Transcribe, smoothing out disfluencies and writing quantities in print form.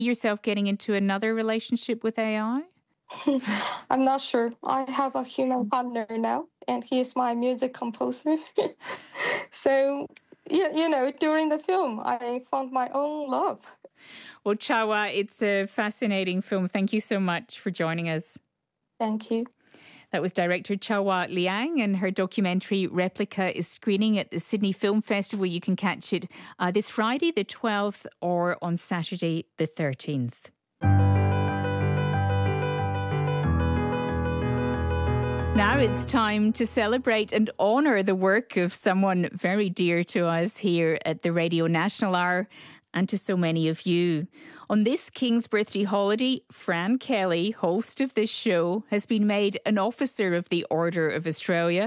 yourself getting into another relationship with AI? I'm not sure. I have a human partner now, and he is my music composer. So, yeah, during the film, I found my own love. Well, Chawa, it's a fascinating film. Thank you so much for joining us. Thank you. That was director Chawa Liang, and her documentary Replica is screening at the Sydney Film Festival. You can catch it this Friday, the 12th, or on Saturday, the 13th. Now it's time to celebrate and honour the work of someone very dear to us here at the Radio National Hour and to so many of you. On this King's Birthday holiday, Fran Kelly, host of this show, has been made an Officer of the Order of Australia.